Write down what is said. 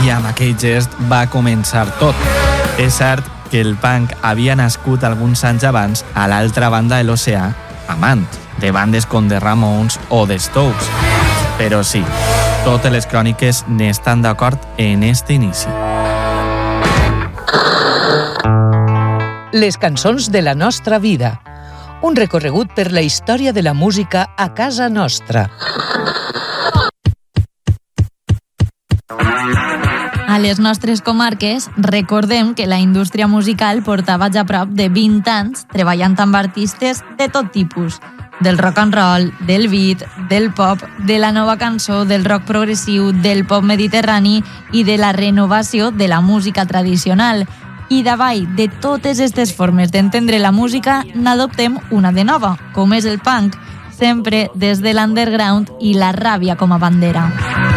I amb aquell gest va començar tot. És cert que el punk havia nascut alguns anys abans a l'altra banda de l'oceà, a Mant, de bandes com The Ramones o The Stooges. Però sí, totes les cròniques n'estan d'acord en este inici. Les cançons de la nostra vida. Un recorregut per la història de la música a casa nostra. A les nostres comarques, recordem que la indústria musical portava ja prop de 20 anys treballant amb artistes de tot tipus, del rock and roll, del beat, del pop, de la nova cançó, del rock progressiu, del pop mediterrani i de la renovació de la música tradicional. I davall de totes aquestes formes d'entendre la música, n'adoptem una de nova, com és el punk, sempre des de l'underground i la ràbia com a bandera.